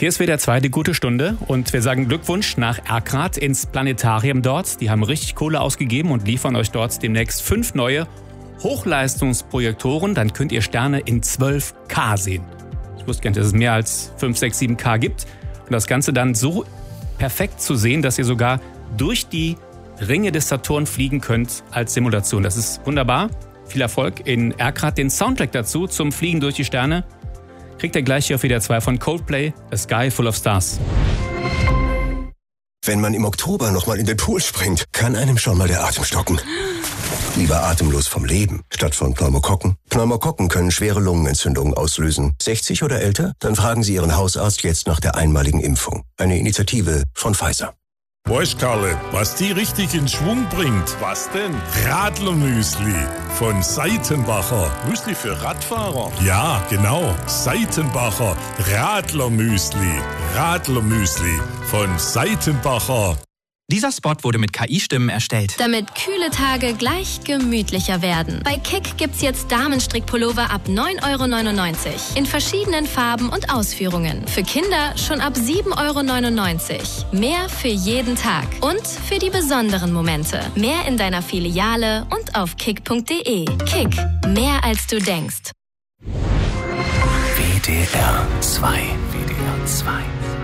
Hier ist wieder die gute Stunde und wir sagen Glückwunsch nach Erkrath ins Planetarium dort. Die haben richtig Kohle ausgegeben und liefern euch dort demnächst 5 neue Hochleistungsprojektoren. Dann könnt ihr Sterne in 12K sehen. Ich wusste gar nicht, dass es mehr als 5, 6, 7K gibt. Und das Ganze dann so perfekt zu sehen, dass ihr sogar durch die Ringe des Saturn fliegen könnt als Simulation. Das ist wunderbar. Viel Erfolg in Erkrath. Den Soundtrack dazu zum Fliegen durch die Sterne kriegt ihr gleich hier auf WDR 2 von Coldplay, A Sky Full of Stars. Wenn man im Oktober nochmal in den Pool springt, kann einem schon mal der Atem stocken. Lieber atemlos vom Leben, statt von Pneumokokken. Pneumokokken können schwere Lungenentzündungen auslösen. 60 oder älter? Dann fragen Sie Ihren Hausarzt jetzt nach der einmaligen Impfung. Eine Initiative von Pfizer. Weißt Karle, was die richtig in Schwung bringt? Was denn? Radlermüsli von Seitenbacher. Müsli für Radfahrer? Ja, genau. Seitenbacher Radlermüsli. Radlermüsli von Seitenbacher. Dieser Spot wurde mit KI-Stimmen erstellt. Damit kühle Tage gleich gemütlicher werden. Bei Kick gibt's jetzt Damenstrickpullover ab 9,99 € in verschiedenen Farben und Ausführungen. Für Kinder schon ab 7,99 €. Mehr für jeden Tag und für die besonderen Momente. Mehr in deiner Filiale und auf kick.de. Kick, mehr als du denkst. WDR 2. WDR 2.